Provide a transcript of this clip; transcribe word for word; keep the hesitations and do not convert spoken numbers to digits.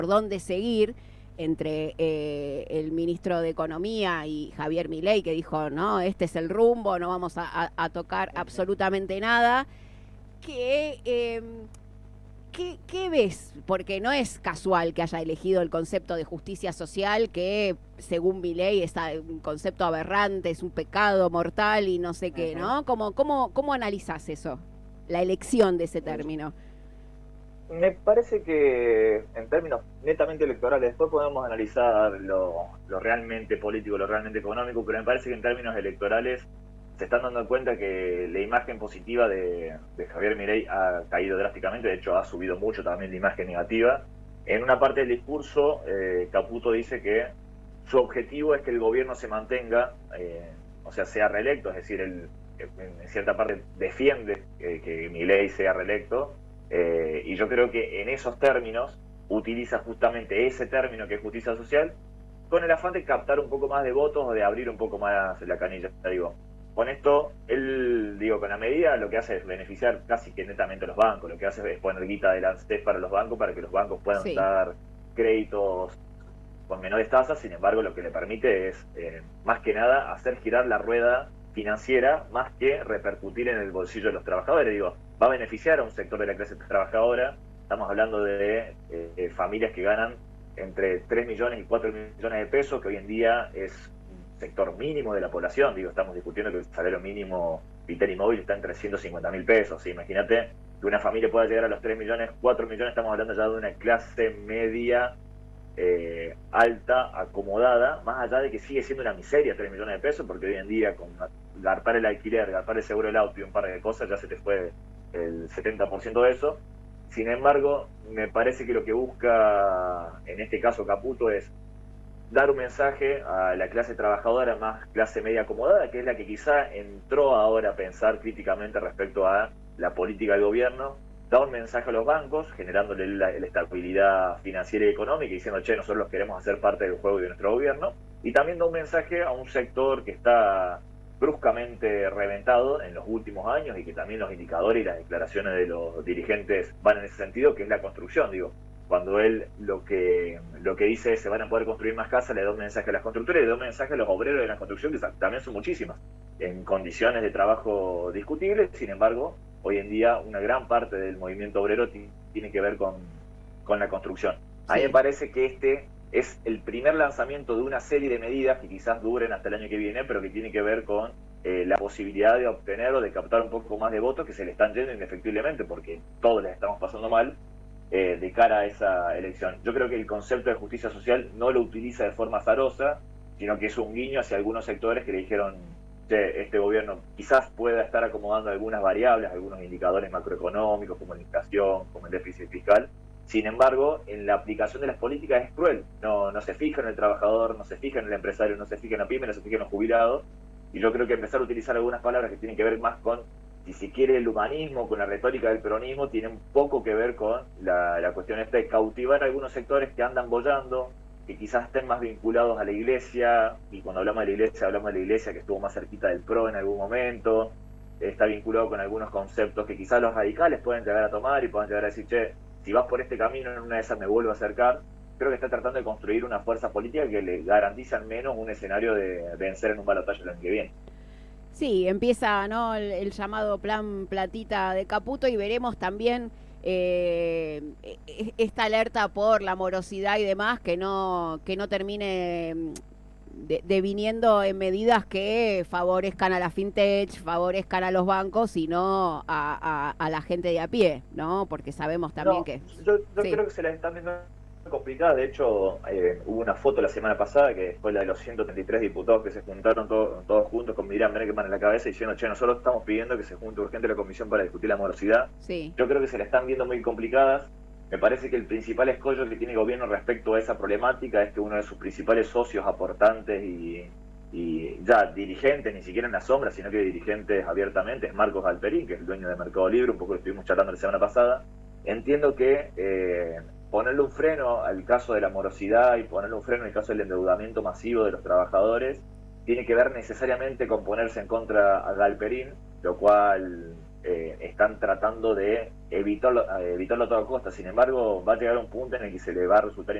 dónde seguir entre eh, el ministro de Economía y Javier Milei, que dijo, no, este es el rumbo, no vamos a, a, a tocar absolutamente nada, que... Eh, ¿Qué, ¿Qué ves? Porque no es casual que haya elegido el concepto de justicia social, que según Milei es un concepto aberrante, es un pecado mortal y no sé qué, ¿no? ¿Cómo, cómo, cómo analizás eso? La elección de ese término. Me parece que en términos netamente electorales, después podemos analizar lo, lo realmente político, lo realmente económico, pero me parece que en términos electorales se están dando cuenta que la imagen positiva de, de Javier Milei ha caído drásticamente, de hecho ha subido mucho también la imagen negativa. En una parte del discurso, eh, Caputo dice que su objetivo es que el gobierno se mantenga, eh, o sea, sea reelecto, es decir, él en cierta parte defiende que, que Milei sea reelecto, eh, y yo creo que en esos términos utiliza justamente ese término que es justicia social con el afán de captar un poco más de votos o de abrir un poco más la canilla, digo. Con esto, él, digo, con la medida lo que hace es beneficiar casi que netamente a los bancos, lo que hace es poner guita del ANSES para los bancos, para que los bancos puedan Sí. dar créditos con menores tasas. Sin embargo, lo que le permite es, eh, más que nada, hacer girar la rueda financiera más que repercutir en el bolsillo de los trabajadores. Digo, va a beneficiar a un sector de la clase trabajadora. Estamos hablando de eh, familias que ganan entre tres millones y cuatro millones de pesos, que hoy en día es un sector mínimo de la población. Digo, estamos discutiendo que el salario mínimo vital y móvil está en trescientos cincuenta mil pesos. ¿Sí? Imagínate que una familia pueda llegar a los tres millones, cuatro millones, estamos hablando ya de una clase media eh, alta, acomodada, más allá de que sigue siendo una miseria tres millones de pesos, porque hoy en día con garpar el alquiler, garpar el seguro del auto y un par de cosas, ya se te fue el setenta por ciento de eso. Sin embargo, me parece que lo que busca en este caso Caputo es dar un mensaje a la clase trabajadora más clase media acomodada, que es la que quizá entró ahora a pensar críticamente respecto a la política del gobierno, da un mensaje a los bancos, generándole la, la estabilidad financiera y económica, diciendo, che, nosotros queremos hacer parte del juego de nuestro gobierno, y también da un mensaje a un sector que está bruscamente reventado en los últimos años y que también los indicadores y las declaraciones de los dirigentes van en ese sentido, que es la construcción. Digo, cuando él lo que lo que dice es se van a poder construir más casas, le da un mensaje a las constructoras y le da un mensaje a los obreros de la construcción, que también son muchísimas, en condiciones de trabajo discutibles. Sin embargo, hoy en día una gran parte del movimiento obrero tiene que ver con, con la construcción. A mí me Sí. parece que este es el primer lanzamiento de una serie de medidas que quizás duren hasta el año que viene, pero que tiene que ver con eh, la posibilidad de obtener o de captar un poco más de votos que se le están yendo indefectiblemente, porque todos les estamos pasando mal eh, de cara a esa elección. Yo creo que el concepto de justicia social no lo utiliza de forma azarosa, sino que es un guiño hacia algunos sectores que le dijeron, che, este gobierno quizás pueda estar acomodando algunas variables, algunos indicadores macroeconómicos, como la inflación, como el déficit fiscal. Sin embargo, en la aplicación de las políticas es cruel. No, no se fija en el trabajador, no se fija en el empresario, no se fija en la pyme, no se fija en los jubilados. Y yo creo que empezar a utilizar algunas palabras que tienen que ver más con, si se quiere, el humanismo, con la retórica del peronismo, tiene un poco que ver con la, la cuestión esta de cautivar a algunos sectores que andan boyando, que quizás estén más vinculados a la iglesia, y cuando hablamos de la iglesia, hablamos de la iglesia que estuvo más cerquita del PRO en algún momento, está vinculado con algunos conceptos que quizás los radicales pueden llegar a tomar y pueden llegar a decir, che, si vas por este camino, en una de esas me vuelvo a acercar. Creo que está tratando de construir una fuerza política que le garantiza al menos un escenario de vencer en un balotaje el año que viene. Sí, empieza, ¿no?, el, el llamado plan platita de Caputo y veremos también eh, esta alerta por la morosidad y demás que no, que no termine de, deviniendo en medidas que favorezcan a la fintech, favorezcan a los bancos y no a, a, a la gente de a pie, ¿no? Porque sabemos también No, que... yo, yo Sí, creo que se las están viendo complicadas. De hecho, eh, hubo una foto la semana pasada que fue la de los ciento treinta y tres diputados que se juntaron todo, todos juntos con Miriam Bregman en la cabeza diciendo, che, nosotros estamos pidiendo que se junte urgente la comisión para discutir la morosidad. sí, Yo creo que se la están viendo muy complicadas. Me parece que el principal escollo que tiene el gobierno respecto a esa problemática es que uno de sus principales socios aportantes y, y ya dirigentes, ni siquiera en la sombra, sino que dirigentes abiertamente, es Marcos Galperín, que es el dueño de Mercado Libre, un poco lo estuvimos charlando la semana pasada. Entiendo que eh, ponerle un freno al caso de la morosidad y ponerle un freno al caso del endeudamiento masivo de los trabajadores tiene que ver necesariamente con ponerse en contra a Galperín, lo cual eh, están tratando de evitarlo, evitarlo a toda costa. Sin embargo, va a llegar un punto en el que se le va a resultar